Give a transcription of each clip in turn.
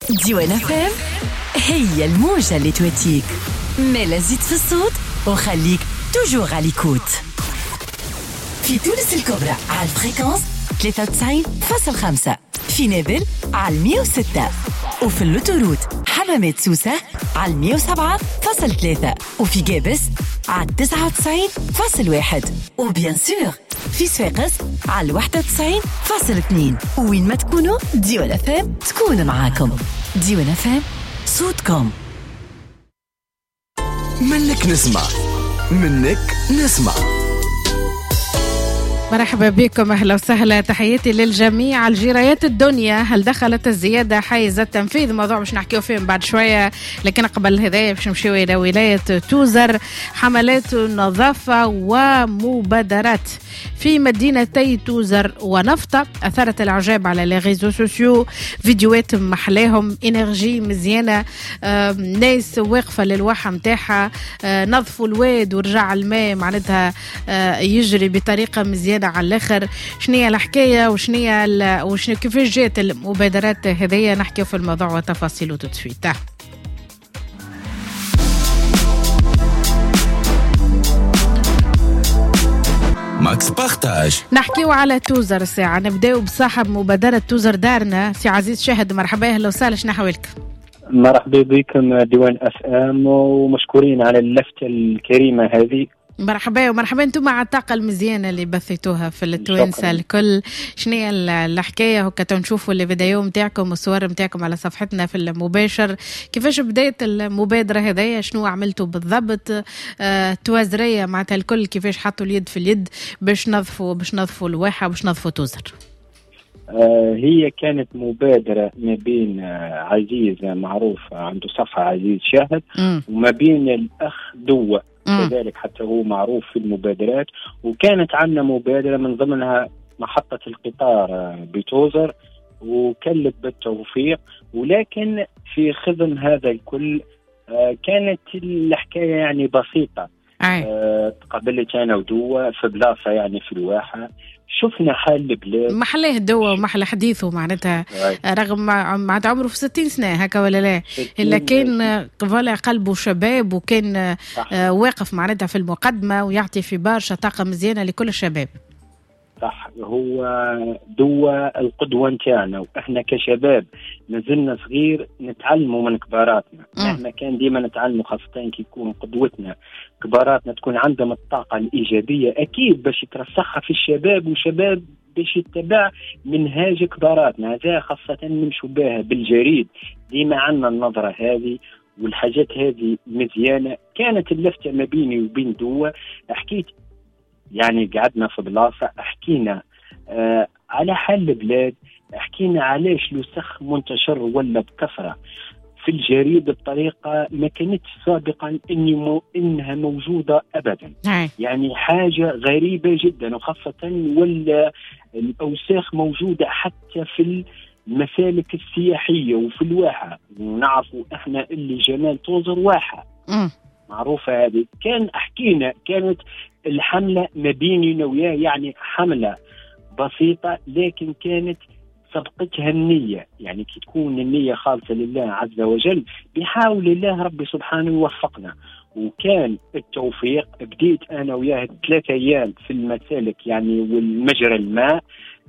ديوان فام هي الموجة اللي تواتيك، مالا زيد في الصوت وخليك توجور على ليكوت. في تونس الكبرى على الفريكونس 93.5، في نابل على 106، وفي اللوتوروت حمامات سوسة على 107.3، وفي جابس على 99.1، وبيان سور في صفاقس على 91.2. وين ما تكونوا ديوان فام تكون معاكم. ديوان فام صوتكم. منك نسمع، منك نسمع. مرحبا بكم، أهلا وسهلا، تحياتي للجميع. الجرايات الدنيا، هل دخلت الزيادة حيز التنفيذ؟ موضوع مش نحكيه فيه بعد شوية، لكن قبل هذا باش نمشيو إلى ولاية توزر. حملات نظافة ومبادرات في مدينتي توزر ونفطة أثارت الإعجاب على لي ريزو سوسيو. فيديوهات محلاهم، إنرجي مزيانة، ناس واقفة للواحة متاحة، نظفوا الواد ورجع الماء معناتها يجري بطريقة مزيانة على الآخر. شنية الحكاية وشنية كيفاش جات المبادرات هذية؟ نحكي في الموضوع وتفاصيله تدفيت. ماكس بارتاج. نحكيو على توزر الساعة، نبداو بصاحب مبادرة توزر دارنا، سي عزيز شاهد. مرحبا، أهلا وسهلا، شنو حوالك؟ مرحبا بكم ديوان اف ام، ومشكورين على اللفتة الكريمة هذه. مرحبا ومرحبا انتم مع الطاقة المزيانة اللي بثيتوها في التوانسة الكل. شنية الحكاية هكا تنشوفوا الفيديو متاعكم والصور متاعكم على صفحتنا في المباشر؟ كيفاش بداية المبادرة هذية؟ شنو عملتوا بالضبط؟ توازرية معناتها الكل كيفاش حطوا اليد في اليد باش نظفوا الواحة، باش نظفوا توزر؟ هي كانت مبادرة ما بين عزيز معروف عنده صفحة عزيز شاهد، وما بين الأخ دوا كذلك حتى هو معروف في المبادرات. وكانت عندنا مبادرة من ضمنها محطة القطار بتوزر، وكلت بالتوفيق. ولكن في خدم هذا الكل كانت الحكاية يعني بسيطة. تقابلت أنا ودوا في بلاصة يعني في الواحة، شفنا حال البلاد محلاه الدوا ومحل حديثه معناتها رغم معناتها عمره في 60 سنة هكا ولا لا، إلا كان قبل قلبه شباب، وكان واقف معناتها في المقدمة ويعطي في برشا طاقة مزيانة لكل الشباب. صح، هو دوا القدوة نتاعنا، وإحنا كشباب نزلنا صغير نتعلموا من كباراتنا. إحنا كان ديما نتعلموا، خاصة كي يكون قدوتنا كباراتنا تكون عندهم الطاقة الإيجابية أكيد باش يترسخها في الشباب، وشباب باش يتبع منهاج كباراتنا. هذا خاصة نمشوا بها بالجريد، ديما عندنا النظرة هذه والحاجات هذه مزيانة. كانت اللفتة ما بيني وبين دوا، حكيت يعني قعدنا في بلاصة حكينا على حال البلاد، حكينا علاش لوسخ منتشر ولا بكثرة في الجريد بطريقة ما كانت سابقا إنها موجودة أبدا. يعني حاجة غريبة جدا، وخاصة ولا الأوساخ موجودة حتى في المسالك السياحية وفي الواحة. ونعرفوا إحنا اللي جمال توزر واحة معروفة هذه. كان حكينا كانت الحملة ما بيننا وياه يعني حملة بسيطة، لكن كانت سبقتها النية. يعني كي تكون النية خالصة لله عز وجل بحاول الله ربي سبحانه يوفقنا، وكان التوفيق. بديت أنا وياه 3 أيام في المسالك يعني والمجرى الماء.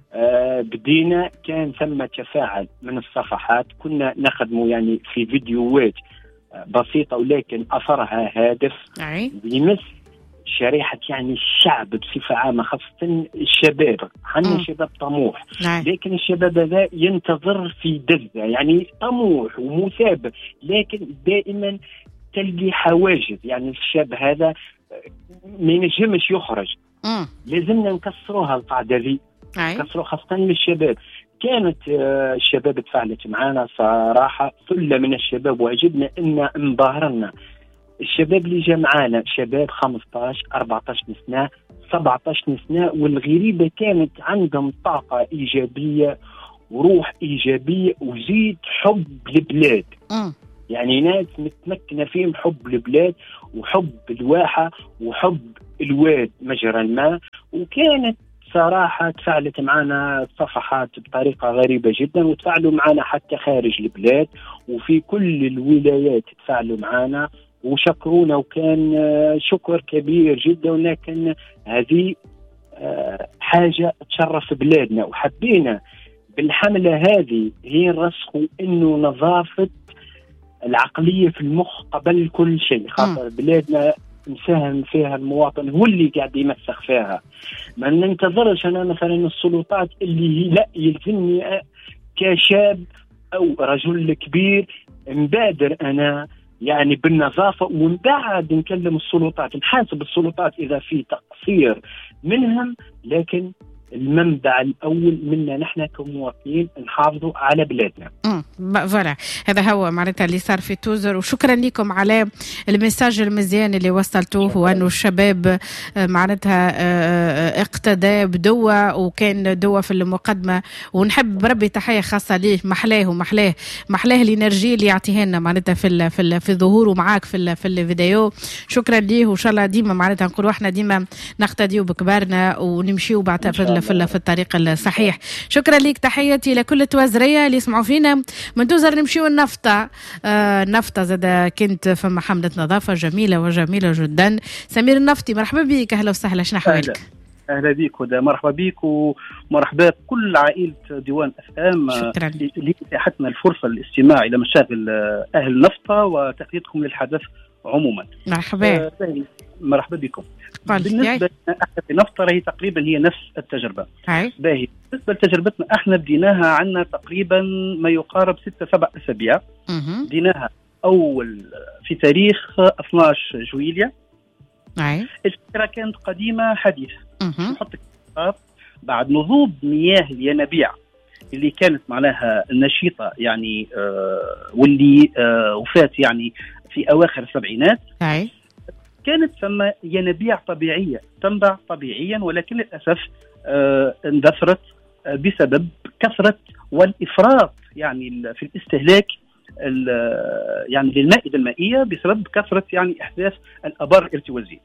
بدينا كان ثم تفاعل من الصفحات، كنا نخدمه يعني في فيديوهات بسيطة، ولكن أثرها هادف بيمس شريحة يعني الشعب بصفة عامة، خاصة الشباب. عندنا شباب طموح، لكن الشباب هذا ينتظر في دزة، يعني طموح ومثابر، لكن دائما تلقي حواجز. يعني الشاب هذا ما ينجمش يخرج. لازمنا نكسروها القاعدة ذي، نكسروا خاصة للشباب. كانت الشباب تفاعلت معنا صراحة، ثلة من الشباب، وعجبنا إن انبهرنا. الشباب اللي جا معانا شباب 15 14 سنة 17 سنة، والغريبة كانت عندهم طاقة إيجابية وروح إيجابية وزيد حب البلاد. يعني ناس متمكنة فيهم حب البلاد وحب الواحة وحب الواد مجرى الماء. وكانت صراحة تفاعلت معنا صفحات بطريقة غريبة جدا، وتفاعلوا معنا حتى خارج البلاد وفي كل الولايات تفاعلوا معنا وشكرونا، وكان شكر كبير جدا، ولكن هذه حاجة تشرف بلادنا، وحبينا بالحملة هذه هي نرسخوا إنه نظافة العقلية في المخ قبل كل شيء، خاطر بلادنا نساهم فيها المواطن هو اللي قاعد يمسخ فيها. ما ننتظرش أنا مثلا السلطات اللي هي لا يلزمني كشاب أو رجل كبير نبادر أنا يعني بالنظافة، ومن بعد نكلم السلطات، نحاسب السلطات إذا في تقصير منهم، لكن المنبع الأول منا نحن كمواطنين نحافظوا على بلادنا. فوالا هذا هو معناتها اللي صار في توزر، وشكرا لكم على المساج المزيان اللي وصلتوه، وأنه الشباب معناتها اقتدى بدوا، وكان دوا في المقدمة، ونحب بربي تحية خاصة ليه، محلاه الإنرجي اللي يعطيها لنا معناتها في ظهوره معاك في الفيديو. شكرا ليه، وإن شاء الله ديما معناتها نقولوا احنا ديما نقتديوا بكبارنا ونمشيوا بعد في الطريق الصحيح. شكرا لك، تحياتي لكل التوازرية اللي يسمعوا فينا من توزر. نمشيو النفطة. نفطة زاد كنت فما حملة نظافة جميلة جدا. سمير النفطي مرحبا بك، أهلا وسهلا، شنو أحوالك؟ أهلا بك ودا، مرحبا بك ومرحبا بكل عائلة ديوان FM. شكرا اللي اتاحتنا الفرصة للاستماع إلى مشاغل أهل النفطة وتغطيتكم للحدث عموما. مرحبا بكم. بالنسبة لنا احنا في نفطة هي تقريبا نفس التجربة. باهي بالنسبة لتجربتنا احنا بديناها عنا تقريبا ما يقارب 6-7 أسابيع. بديناها أول في تاريخ 12 جويلية. الفكرة كانت قديمة حديثة. نحط بعد نضوب مياه الينابيع اللي كانت معناها النشيطة يعني واللي وفات يعني في أواخر السبعينات. كانت ثم ينابيع طبيعية تنبع طبيعيا، ولكن للأسف اندثرت بسبب كثرة والإفراط يعني في الاستهلاك يعني للمائدة المائية، بسبب كثرة يعني إحداث الآبار الارتوازية.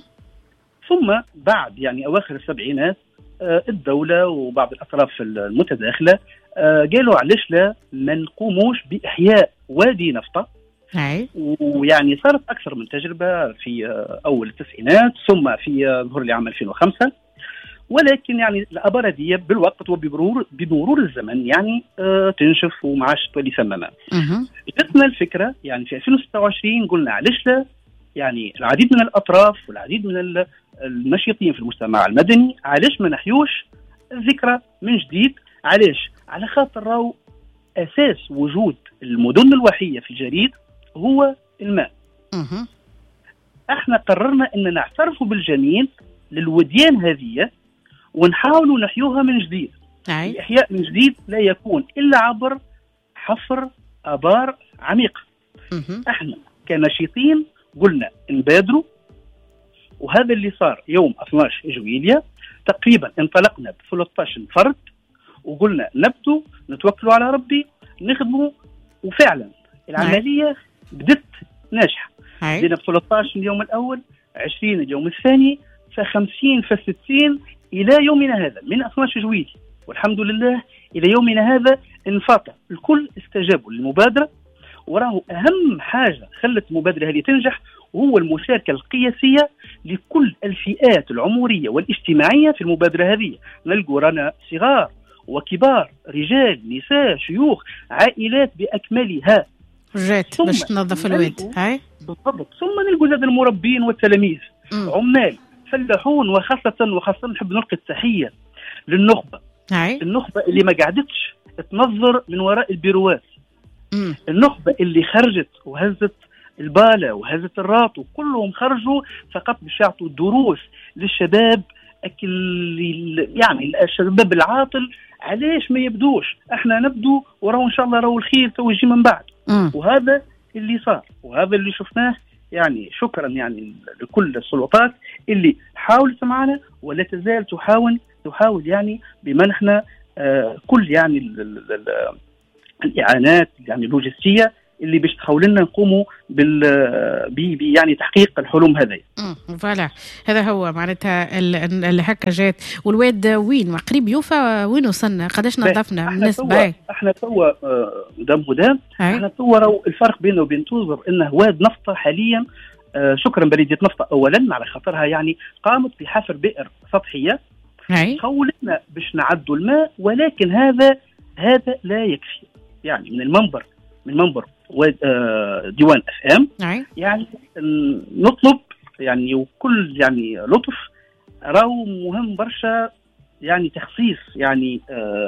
ثم بعد يعني أواخر السبعينات الدولة وبعض الأطراف المتداخلة قالوا علاش لا ما نقوموش بإحياء وادي نفطة. ويعني صارت أكثر من تجربة في أول التسعينات، ثم في ظهور لعام 2005، ولكن يعني الآبار هذه بالوقت وبمرور الزمن يعني تنشف وما عادش تولي ثمامة. جتنا الفكرة يعني في 2026 قلنا علاش لا يعني العديد من الأطراف والعديد من النشيطين في المجتمع المدني علاش ما نحيوش الذكرى من جديد. علاش؟ على خاطر راهو أساس وجود المدن الواحية في الجريد هو الماء. احنا قررنا ان نعترف بالجميل للوديان هذه ونحاولوا نحيوها من جديد. الإحياء من جديد لا يكون إلا عبر حفر آبار عميقة. احنا كنشيطين قلنا نبادروا، وهذا اللي صار يوم 12 جويلية. تقريبا انطلقنا ب 13 فرد وقلنا نبدو نتوكلوا على ربي نخدموا، وفعلا العملية بدت ناجحة. بدينا ب 13 اليوم الأول، 20 اليوم الثاني، ف50 ف60 إلى يومنا هذا من 12 جويلية، والحمد لله إلى يومنا هذا انفاق الكل استجابوا للمبادرة. وراه أهم حاجة خلت المبادرة هذه تنجح وهو المشاركة القياسية لكل الفئات العمرية والاجتماعية في المبادرة هذه. نلقوا رانا صغار وكبار، رجال، نساء، شيوخ، عائلات بأكملها جات باش تنظف الواد. بالضبط. ثم نلقوا زاد المربين والتلاميذ، عمال، فلاحون، وخاصة نحب نلقي التحية للنخبة. النخبة اللي ما قعدتش تنظر من وراء البيروات. النخبة اللي خرجت وهزت البالة وهزت الراط، وكلهم خرجوا فقط باش يعطوا دروس للشباب يعني الشباب العاطل علاش ما يبدوش. احنا نبدو وراه ان شاء الله راهو الخير تو يجي من بعد. وهذا اللي صار وهذا اللي شفناه. يعني شكرا يعني لكل السلطات اللي حاولت معنا ولا تزال تحاول يعني بمنحنا كل يعني الإعانات يعني اللوجستية اللي باش تخول لنا نقوموا يعني تحقيق الحلم هذه. فوالا هذا هو معناتها اللي هكا جات. والواد وين قريب يوفى؟ وين وصلنا؟ قداش نظفنا بالنسبه؟ احنا توا دام احنا توا الفرق بينه وبين توزر انه واد نفطه حاليا. شكرا بلديه نفطه اولا على خاطرها يعني قامت بحفر بئر سطحيه خولنا باش نعدوا الماء، ولكن هذا لا يكفي. يعني من منبر ديوان FM يعني نطلب يعني وكل يعني لطف راهو مهم برشا، يعني تخصيص يعني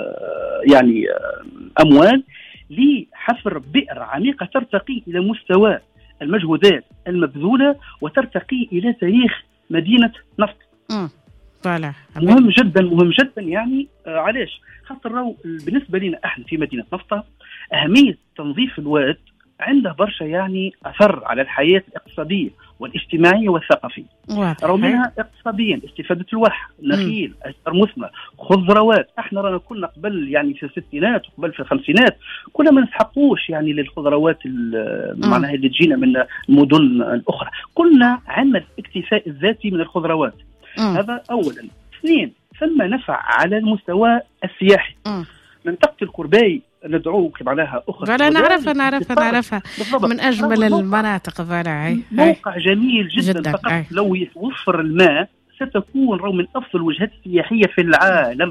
اموال لحفر بئر عميقه ترتقي الى مستوى المجهودات المبذوله وترتقي الى تاريخ مدينه نفط. مهم جدا يعني علاش؟ خاطر راهو بالنسبه لنا احنا في مدينه نفطه اهميه تنظيف الواد عنده برشا يعني اثر على الحياه الاقتصاديه والاجتماعيه والثقافيه. راهو منها اقتصاديا استفاده الواح، نخيل، اشجار مثمره، خضروات. احنا رانا كنا قبل يعني في الستينات وقبل في الخمسينات كنا ما نسحقوش يعني للخضروات معناها اللي تجينا من المدن الاخرى، كنا عندنا الاكتفاء الذاتي من الخضروات. هذا اولا. اثنين، ثم نفع على المستوى السياحي. منطقه الكرباي ندعوه معناها اخرى. لا نعرفها من اجمل المناطق. موقع جميل جدا. فقط لو يتوفر الماء ستكون من افضل الوجهات السياحيه في العالم.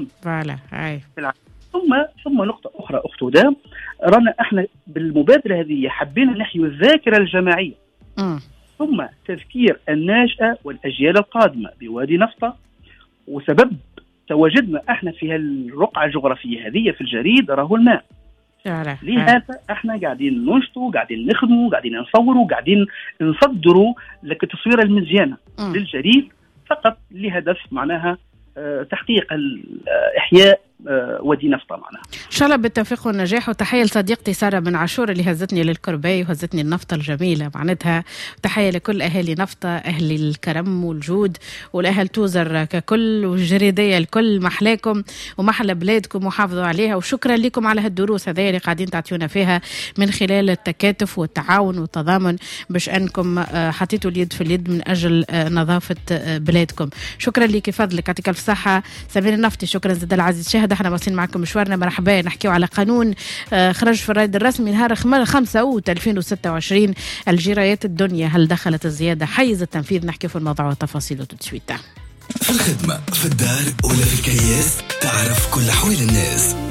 ثم نقطه اخرى اخت هدى، رانا احنا بالمبادره هذه حبينا نحيي الذاكره الجماعيه. ثم تذكير الناشئه والاجيال القادمه بوادي نفطه، وسبب تواجدنا احنا في الرقعه الجغرافيه هذه في الجريد راهو الماء. لهذا احنا قاعدين ننشطوا، قاعدين نخدموا، قاعدين نصوروا، قاعدين نصدروا لك التصويره المزيانه للجريد فقط لهدف معناها تحقيق احياء وادي نفطه معناها. ان شاء الله بالتوفيق والنجاح. وتحيه لصديقتي ساره بن عاشور اللي هزتني للكرباي وهزتني النفطه الجميله معناتها. تحيه لكل اهالي نفطه، اهل الكرم والجود، والاهل توزر ككل، والجريديه الكل. محلاكم ومحلى بلادكم وحافظوا عليها. وشكرا لكم على هالدروس هذه اللي قاعدين تعطيونا فيها من خلال التكاتف والتعاون والتضامن، باش انكم حطيتوا اليد في اليد من اجل نظافه بلادكم. شكرا لك فضلك، يعطيك الف صحه. سمير النفطي شكرا زاد العزيز. شاهد احنا واصلين معكم مشوارنا. مرحبا. نحكيو على قانون خرج في الرائد الرسمي نهار 5 أوت 2026. الجرايات الدنيا، هل دخلت الزياده حيز التنفيذ؟ نحكي في الموضوع وتفاصيله تسويته. في الخدمه، في الدار ولا في الكياس، تعرف كل أحوال الناس.